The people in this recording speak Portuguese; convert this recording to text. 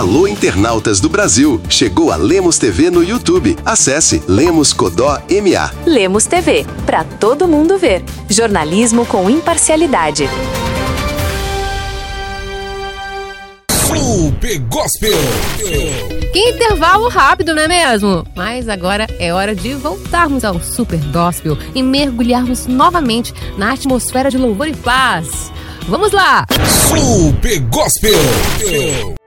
Alô, internautas do Brasil! Chegou a Lemos TV no YouTube. Acesse Lemos Codó MA. Lemos TV, pra todo mundo ver. Jornalismo com imparcialidade. Super Gospel. Que intervalo rápido, não é mesmo? Mas agora é hora de voltarmos ao Super Gospel e mergulharmos novamente na atmosfera de louvor e paz. Vamos lá! Super Gospel.